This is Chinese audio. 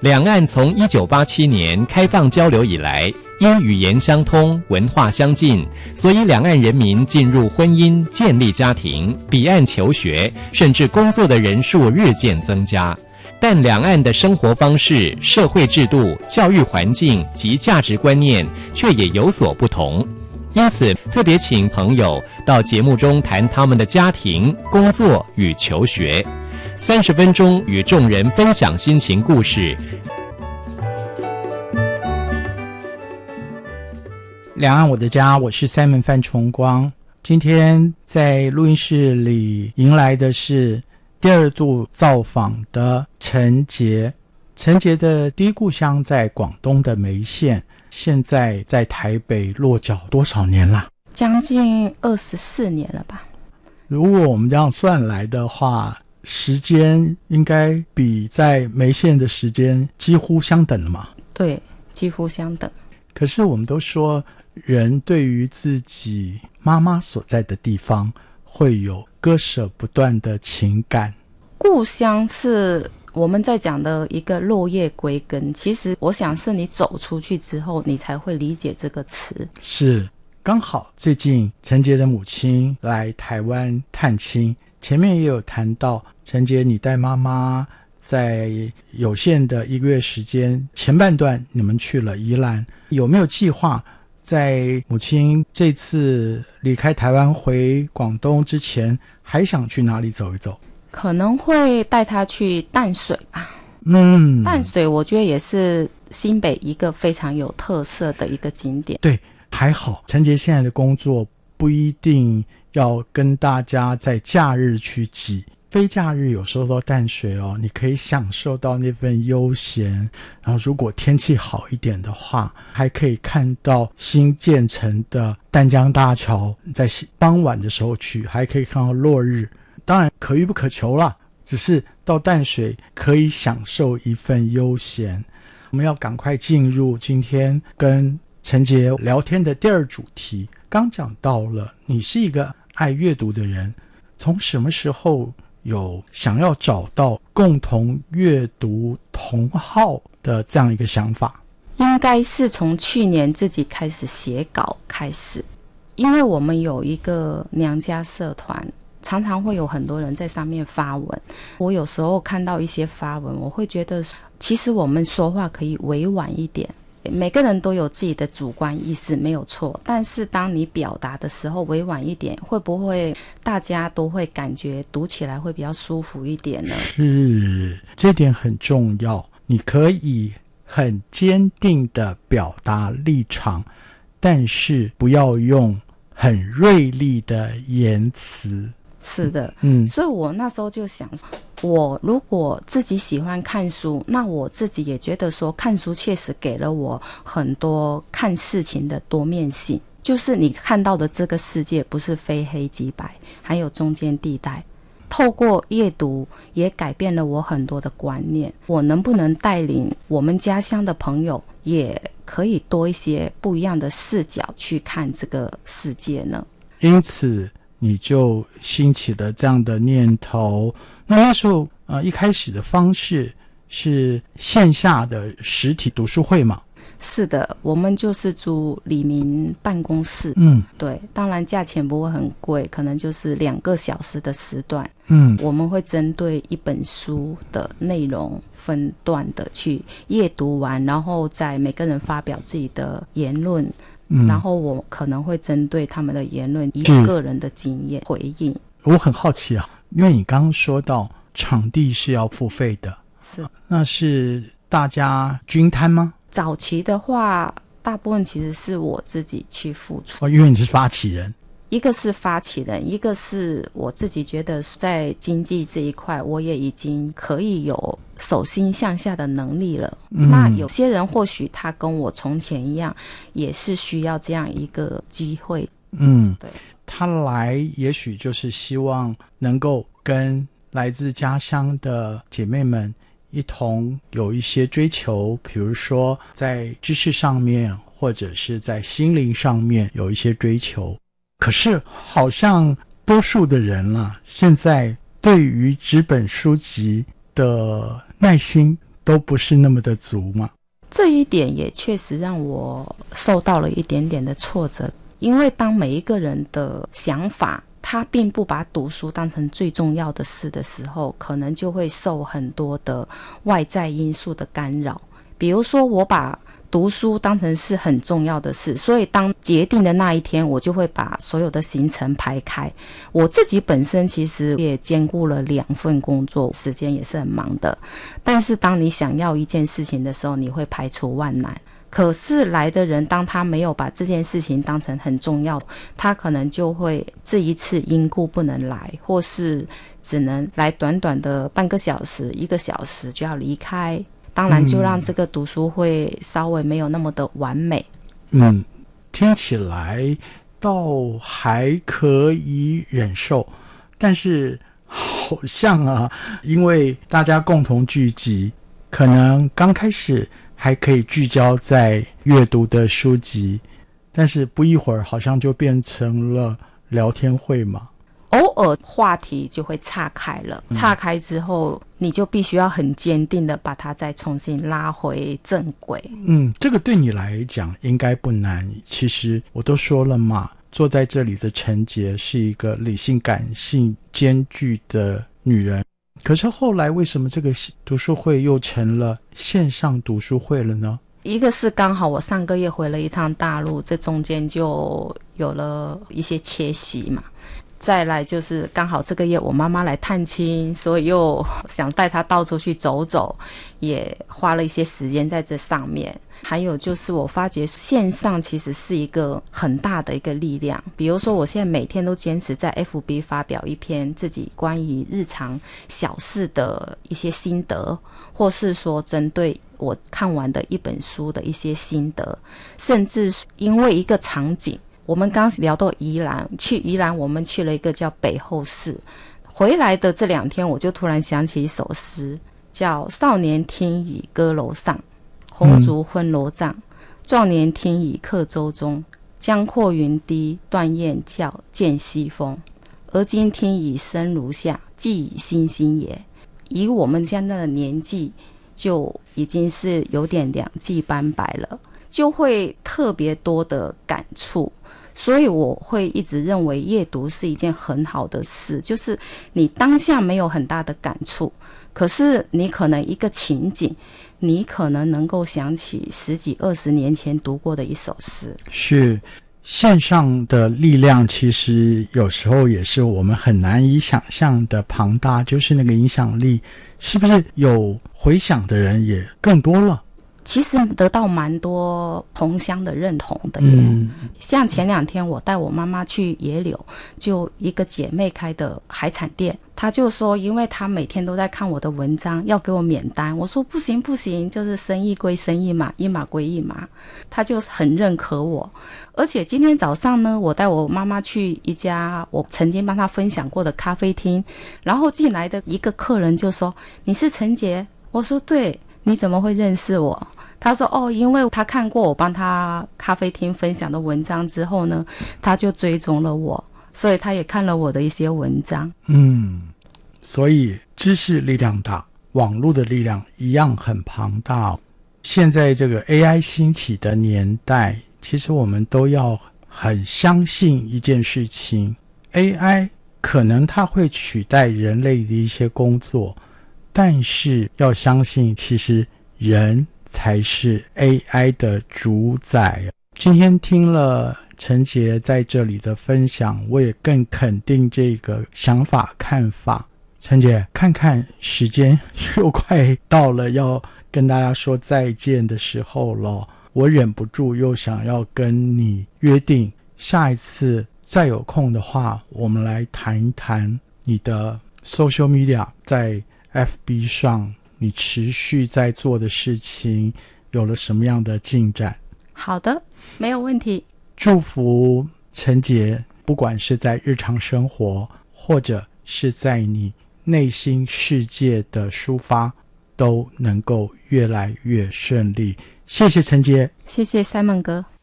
两岸从1987年开放交流以来，因语言相通、文化相近，所以两岸人民进入婚姻、建立家庭、彼岸求学，甚至工作的人数日渐增加。但两岸的生活方式、社会制度、教育环境及价值观念却也有所不同。因此，特别请朋友到节目中谈他们的家庭、工作与求学。30分钟与众人分享心情故事。 两岸我的家，我是 Simon 范崇光。今天在录音室里迎来的是第二度造访的陈杰。陈杰的第一故乡在广东的梅县，现在在台北落脚多少年了？ 将近24年了吧。 如果我们这样算来的话，时间应该比在梅县的时间几乎相等了嘛？ 对，几乎相等。 可是我们都说，人对于自己妈妈所在的地方会有割舍不断的情感。 故乡是我们在讲的一个落叶归根，其实我想是你走出去之后你才会理解这个词。 是，刚好最近陈杰的母亲来台湾探亲，前面也有谈到陈杰你带妈妈在有限的1个月时间，前半段你们去了宜兰，有没有计划在母亲这次离开台湾回广东之前还想去哪里走一走？ 可能会带她去淡水吧。淡水我觉得也是新北一个非常有特色的一个景点。 对，还好陈杰现在的工作不一定要跟大家在假日去挤，非假日有时候到淡水你可以享受到那份悠闲，然后如果天气好一点的话，还可以看到新建成的淡江大桥，在傍晚的时候去还可以看到落日。当然可遇不可求啦，只是到淡水可以享受一份悠闲。我们要赶快进入今天跟陈杰聊天的第二主题。刚讲到了你是一个爱阅读的人，从什么时候有想要找到共同阅读同好的这样一个想法？ 应该是从去年自己开始写稿开始，因为我们有一个娘家社团，常常会有很多人在上面发文。我有时候看到一些发文，我会觉得其实我们说话可以委婉一点，每个人都有自己的主观意识没有错，但是当你表达的时候委婉一点，会不会大家都会感觉读起来会比较舒服一点呢？ 是，这点很重要。你可以很坚定的表达立场，但是不要用很锐利的言辞。 是的，所以我那时候就想，我如果自己喜欢看书，那我自己也觉得说看书确实给了我很多看事情的多面性，就是你看到的这个世界不是非黑即白，还有中间地带。透过阅读也改变了我很多的观念，我能不能带领我们家乡的朋友也可以多一些不一样的视角去看这个世界呢？ 因此你就兴起了这样的念头。那时候一开始的方式是线下的实体读书会嘛？ 是的，我们就是租里民办公室。对，当然价钱不会很贵，可能就是2个小时的时段。我们会针对一本书的内容分段的去阅读完，然后再每个人发表自己的言论。然后我可能会针对他们的言论以个人的经验回应。 我很好奇啊，因为你刚刚说到场地是要付费的， 是， 那是大家均摊吗？ 早期的话大部分其实是我自己去付出。 因为你是发起人。 一个是发起人，一个是我自己觉得在经济这一块我也已经可以有手心向下的能力了。那有些人或许他跟我从前一样，也是需要这样一个机会。对， 他来也许就是希望能够跟来自家乡的姐妹们一同有一些追求，比如说在知识上面或者是在心灵上面有一些追求。可是好像多数的人现在对于纸本书籍的耐心都不是那么的足嘛。 这一点也确实让我受到了一点点的挫折，因为当每一个人的想法他并不把读书当成最重要的事的时候，可能就会受很多的外在因素的干扰。比如说我把读书当成是很重要的事，所以当决定的那一天，我就会把所有的行程排开。我自己本身其实也兼顾了2份工作，时间也是很忙的，但是当你想要一件事情的时候，你会排除万难。可是来的人当他没有把这件事情当成很重要，他可能就会这一次因故不能来，或是只能来短短的半个小时1个小时就要离开，当然就让这个读书会稍微没有那么的完美。 听起来倒还可以忍受，但是好像因为大家共同聚集，可能刚开始还可以聚焦在阅读的书籍，但是不一会儿好像就变成了聊天会嘛。 偶尔话题就会岔开了，岔开之后你就必须要很坚定的把它再重新拉回正轨。 这个对你来讲应该不难。其实我都说了嘛，坐在这里的陈洁是一个理性感性兼具的女人，可是后来为什么这个读书会又成了线上读书会了呢？ 一个是刚好我上个月回了一趟大陆，这中间就有了一些缺席嘛。再来就是刚好这个月我妈妈来探亲，所以又想带她到处去走走，也花了一些时间在这上面。还有就是我发觉线上其实是一个很大的一个力量，比如说我现在每天都坚持在 FB 发表一篇自己关于日常小事的一些心得，或是说针对我看完的一本书的一些心得，甚至因为一个场景，我们刚聊到宜兰，去宜兰我们去了一个叫北后寺，回来的这2天我就突然想起一首诗，叫少年听雨歌楼上，红烛昏罗帐，壮年听雨客舟中，江阔云低，断雁叫，见西风。而今听雨声如下，寄与星星也。以我们现在的年纪，就已经是有点两鬓斑白了，就会特别多的感触。所以我会一直认为阅读是一件很好的事，就是你当下没有很大的感触，可是你可能一个情景，你可能能够想起10几20年前读过的一首诗。 是，线上的力量其实有时候也是我们很难以想象的庞大，就是那个影响力是不是有回响的人也更多了？ 其实得到蛮多同乡的认同的耶。像前2天我带我妈妈去野柳，就一个姐妹开的海产店，她就说因为她每天都在看我的文章，要给我免单。我说不行不行，就是生意归生意嘛，一码归一码。她就很认可我。而且今天早上呢，我带我妈妈去一家我曾经帮她分享过的咖啡厅，然后进来的一个客人就说，你是陈洁？我说对，你怎么会认识我？他说因为他看过我帮他咖啡厅分享的文章之后呢，他就追踪了我，所以他也看了我的一些文章。 所以知识力量大，网络的力量一样很庞大。现在这个 AI 兴起的年代，其实我们都要很相信一件事情， AI 可能它会取代人类的一些工作，但是要相信其实人才是 AI 的主宰。今天听了陈洁在这里的分享，我也更肯定这个想法看法。陈洁，看看时间又快到了要跟大家说再见的时候了，我忍不住又想要跟你约定，下一次再有空的话，我们来谈一谈你的 social media， 在 FB 上你持续在做的事情有了什么样的进展？ 好的，没有问题。 祝福陈洁，不管是在日常生活或者是在你内心世界的抒发，都能够越来越顺利。谢谢陈洁。 谢谢 Simon 哥。